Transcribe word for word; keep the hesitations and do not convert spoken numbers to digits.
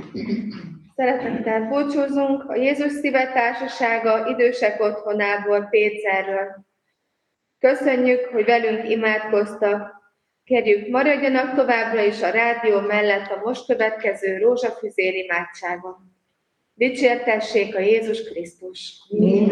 Szeretettel búcsúzunk a Jézus Szíve Társasága idősek otthonából, Pécserről. Köszönjük, hogy velünk imádkoztak. Kérjük, maradjanak továbbra is a rádió mellett a most következő rózsafüzér imádságon. Dicsértessék a Jézus Krisztus!